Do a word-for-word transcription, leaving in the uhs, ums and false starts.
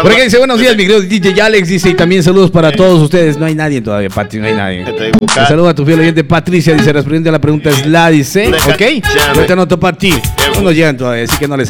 Por acá dice, buenos días, mi querido D J Alex. Dice, y también saludos para todos ustedes. No hay nadie todavía, Pati, no hay nadie. Un saludo a tu fiel oyente Patricia. Dice, respondiendo a la pregunta es la, dice, ok. Yo te anoto para ti. No nos llegan todavía, así que no les